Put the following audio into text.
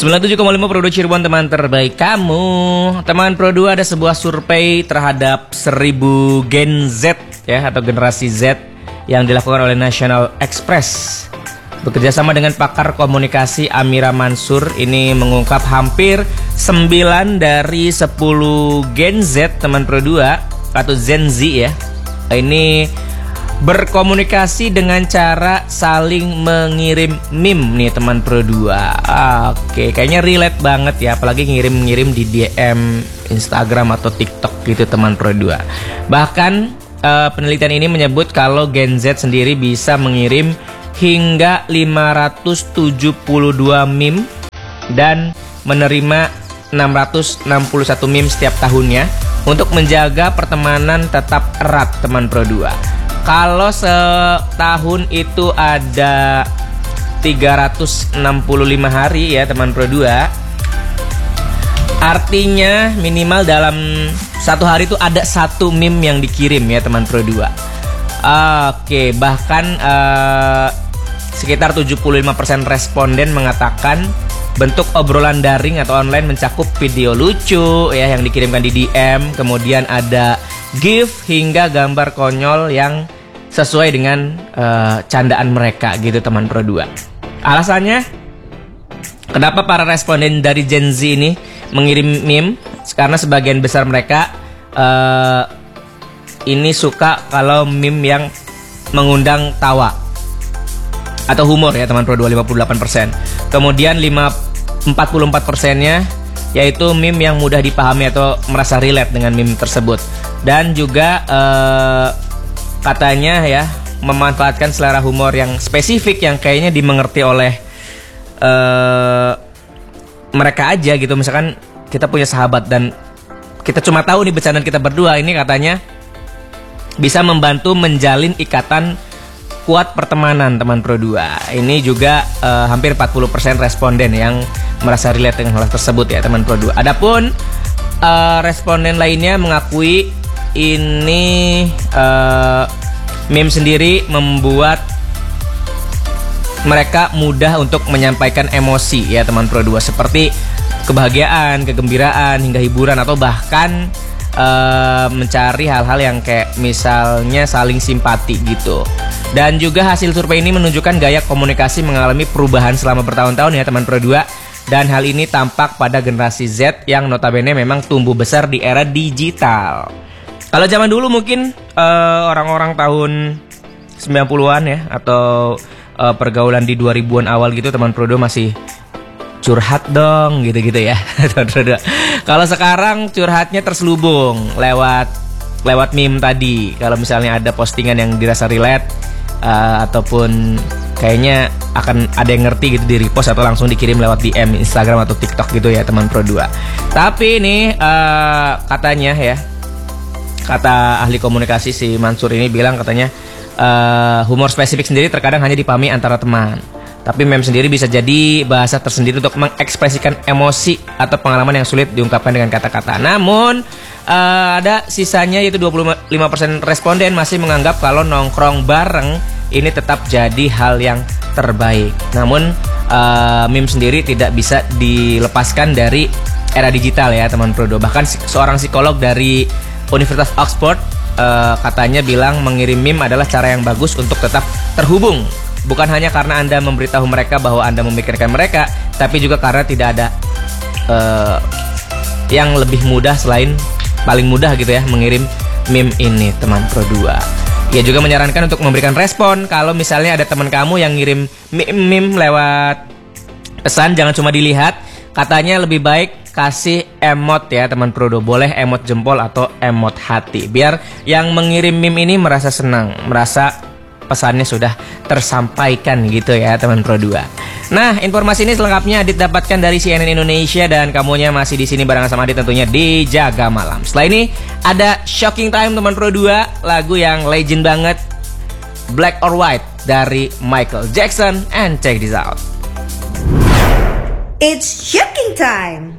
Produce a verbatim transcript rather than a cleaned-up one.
sembilan puluh tujuh koma lima Pro dua Cirebon, teman terbaik kamu. Teman Pro dua, ada sebuah survei terhadap seribu Gen Z ya, atau generasi Z yang dilakukan oleh National Express bekerjasama dengan pakar komunikasi Amira Mansur. Ini mengungkap hampir sembilan dari sepuluh Gen Z, teman Pro dua, atau Gen Z ya, ini berkomunikasi dengan cara saling mengirim meme nih, teman Pro dua. Oke, kayaknya relate banget ya, apalagi ngirim-ngirim di D M Instagram atau TikTok gitu, teman Pro dua. Bahkan uh, penelitian ini menyebut kalau Gen Z sendiri bisa mengirim hingga lima ratus tujuh puluh dua meme dan menerima enam ratus enam puluh satu meme setiap tahunnya untuk menjaga pertemanan tetap erat, teman Pro dua. Kalau setahun itu ada tiga ratus enam puluh lima hari ya, teman Pro dua, artinya minimal dalam satu hari itu ada satu meme yang dikirim ya, teman Pro dua. Oke, bahkan uh, sekitar tujuh puluh lima persen responden mengatakan bentuk obrolan daring atau online mencakup video lucu ya yang dikirimkan di D M, kemudian ada GIF hingga gambar konyol yang sesuai dengan uh, candaan mereka gitu, teman Pro dua. Alasannya kenapa para responden dari Gen Z ini mengirim meme? Karena sebagian besar mereka uh, ini suka kalau meme yang mengundang tawa atau humor ya, teman Pro dua, lima puluh delapan persen. Kemudian empat puluh empat persennya yaitu meme yang mudah dipahami atau merasa relate dengan meme tersebut. Dan juga uh, katanya ya, memanfaatkan selera humor yang spesifik yang kayaknya dimengerti oleh uh, mereka aja gitu. Misalkan kita punya sahabat dan kita cuma tahu nih bercandaan kita berdua, ini katanya bisa membantu menjalin ikatan kuat pertemanan, teman Pro dua. Ini juga uh, hampir empat puluh persen responden yang merasa relate dengan hal tersebut ya, teman Pro dua. Adapun uh, responden lainnya mengakui ini uh, meme sendiri membuat mereka mudah untuk menyampaikan emosi ya, teman Pro dua, seperti kebahagiaan, kegembiraan, hingga hiburan, atau bahkan uh, mencari hal-hal yang kayak misalnya saling simpati gitu. Dan juga hasil survei ini menunjukkan gaya komunikasi mengalami perubahan selama bertahun-tahun ya, teman Pro dua. Dan hal ini tampak pada generasi Z yang notabene memang tumbuh besar di era digital. Kalau zaman dulu mungkin uh, orang-orang tahun sembilan puluhan ya, atau uh, pergaulan di dua ribuan awal gitu, teman Pro dua, masih curhat dong gitu-gitu ya. Kalau sekarang curhatnya terselubung lewat lewat meme tadi. Kalau misalnya ada postingan yang dirasa relate, uh, ataupun kayaknya akan ada yang ngerti gitu, di repost atau langsung dikirim lewat D M Instagram atau TikTok gitu ya, teman Pro dua. Tapi ini uh, katanya ya, kata ahli komunikasi si Mansur ini bilang, katanya uh, humor spesifik sendiri terkadang hanya dipahami antara teman. Tapi meme sendiri bisa jadi bahasa tersendiri untuk mengekspresikan emosi atau pengalaman yang sulit diungkapkan dengan kata-kata. Namun uh, ada sisanya, yaitu dua puluh lima persen responden masih menganggap kalau nongkrong bareng ini tetap jadi hal yang terbaik. Namun uh, meme sendiri tidak bisa dilepaskan dari era digital ya, teman Pro dua. Bahkan seorang psikolog dari Universitas Oxford uh, katanya bilang mengirim meme adalah cara yang bagus untuk tetap terhubung. Bukan hanya karena Anda memberitahu mereka bahwa Anda memikirkan mereka, tapi juga karena tidak ada uh, yang lebih mudah selain paling mudah gitu ya, mengirim meme ini, teman Pro dua. Ia juga menyarankan untuk memberikan respon. Kalau misalnya ada teman kamu yang ngirim meme lewat pesan, jangan cuma dilihat. Katanya lebih baik kasih emot ya, teman Pro dua. Boleh emot jempol atau emot hati, biar yang mengirim meme ini merasa senang, merasa pesannya sudah tersampaikan gitu ya, teman Pro dua. Nah, informasi ini selengkapnya Adit dapatkan dari C N N Indonesia, dan kamunya masih di sini barengan sama Adit tentunya di Jaga Malam. Setelah ini ada Shocking Time, teman Pro dua, lagu yang legend banget, Black or White dari Michael Jackson, and check this out. It's Shocking Time.